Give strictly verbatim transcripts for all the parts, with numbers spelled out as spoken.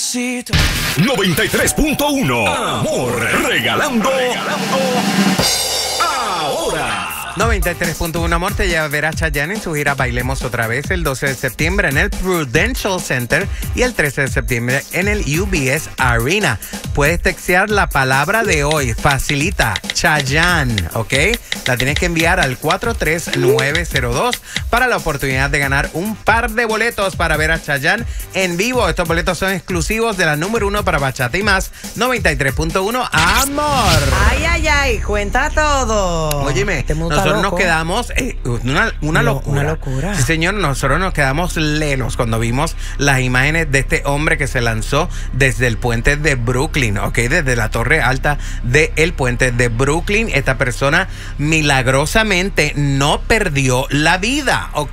despacito. noventa y tres punto uno. Amor, regalando. regalando. Ahora. noventa y tres punto uno Amor te lleva a ver a Chayanne en su gira Bailemos Otra Vez el doce de septiembre en el Prudential Center y el trece de septiembre en el U B S Arena. Puedes textear la palabra de hoy, facilita, Chayanne, ¿ok? La tienes que enviar al cuatro tres nueve cero dos para la oportunidad de ganar un par de boletos para ver a Chayanne en vivo. Estos boletos son exclusivos de la número uno para Bachata y Más, noventa y tres punto uno Amor. Ay, ay, ay, cuenta todo. Óyeme, nosotros nos quedamos, eh, una, una no, locura. Una locura. Sí, señor, nosotros nos quedamos lelos cuando vimos las imágenes de este hombre que se lanzó desde el puente de Brooklyn, ¿ok? Desde la torre alta del puente de Brooklyn. Esta persona milagrosamente no perdió la vida, ¿ok?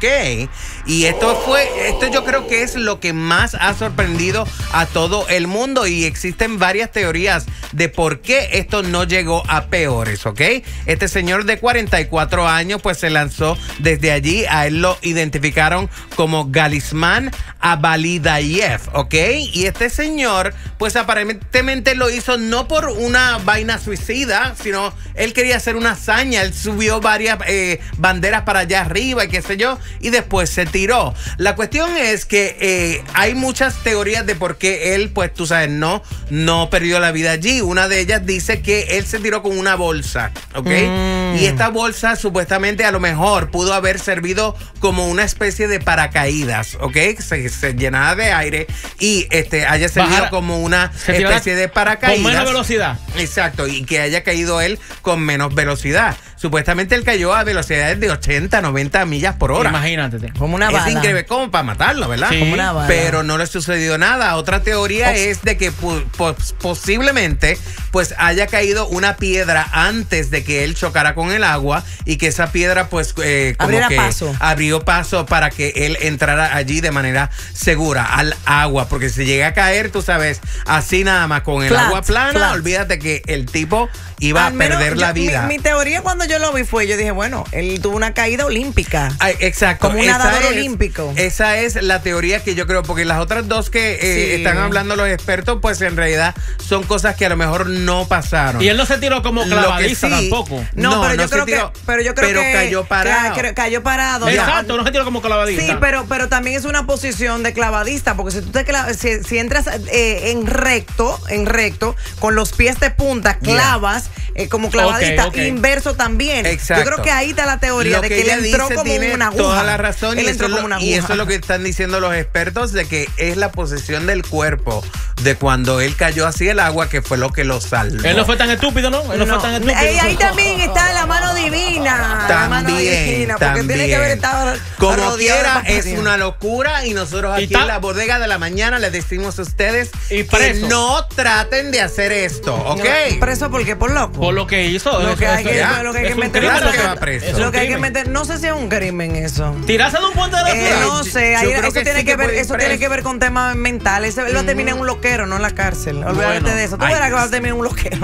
Y esto fue, esto yo creo que es lo que más ha sorprendido a todo el mundo y existen varias teorías de por qué esto no llegó a peores, ¿ok? Este señor de cuarenta y cuatro años pues se lanzó desde allí, a él lo identificaron como Galisman Abalidayev, ¿ok? Y este señor pues aparentemente lo hizo no por una vaina suicida, sino él quería hacer una hazaña, él subió varias eh, banderas para allá arriba y qué sé yo, y después se tiró. La cuestión es que eh, hay muchas teorías de por qué él, pues tú sabes, no, no perdió la vida allí. Una de ellas dice que él se tiró con una bolsa, ¿ok? Mm. Y esta bolsa supuestamente a lo mejor pudo haber servido como una especie de paracaídas, ¿ok? Se, se llenaba de aire y este haya servido Bajar, como una especie de paracaídas. Con menos velocidad. Exacto, y que haya caído él con menos velocidad. Supuestamente él cayó a velocidades de ochenta, noventa millas por hora. Imagínate. Como una bala. Es increíble, como para matarlo, ¿verdad? Sí. Como una bala. Pero no le sucedió nada. Otra teoría oh. es de que po po posiblemente pues haya caído una piedra antes de que él chocara con el agua y que esa piedra pues eh, como Abriera que paso. abrió paso para que él entrara allí de manera segura al agua. Porque si llega a caer, tú sabes, así nada más con el flat, agua plana, flat. olvídate que el tipo iba Al a perder menos, la yo, vida. Mi, mi teoría cuando yo lo vi fue, yo dije, bueno, él tuvo una caída olímpica. Ay, exacto. Como un nadador olímpico. Esa es la teoría que yo creo, porque las otras dos que eh, sí. están hablando los expertos, pues en realidad son cosas que a lo mejor no pasaron. Y él no se tiró como clavadista sí, tampoco. No, no pero, no yo creo tiró, que, pero yo creo pero que cayó parado. Ca, cayó parado. Exacto, ya. no se tiró como clavadista. Sí, pero, pero también es una posición de clavadista, porque si tú te clav si, si entras eh, en recto, en recto, con los pies de punta, clavas yeah. eh, como clavadista, okay, okay. inverso también. Exacto. Yo creo que ahí está la teoría lo de que, que él entró como tiene una aguja. Toda la razón. Él y, entró eso como lo, una y eso es lo que están diciendo los expertos, de que es la posición del cuerpo de cuando él cayó así el agua, que fue lo que lo salvó. Él no fue tan estúpido, ¿no? Él no, no. fue tan estúpido. Ahí, ahí también está la mano divina. También, la mano divina, porque también. tiene que haber estado como quiera, es una locura y nosotros aquí en la bodega de la mañana les decimos a ustedes y que no traten de hacer esto, ¿ok? No, ¿preso por qué? ¿Por loco? Por lo que hizo. Lo que hay que, ya, lo que, hay que meter. Claro que va preso. Lo que hay que meter, no sé si es un crimen eso. ¿Tirarse de un puente de la ciudad? Eh, no sé, ahí, eso, que tiene, sí que que ver, eso tiene que ver con temas mentales. Él va a terminar en un loquero, no en la cárcel. Olvídate bueno, de eso. Tú verás que va a terminar en un loquero.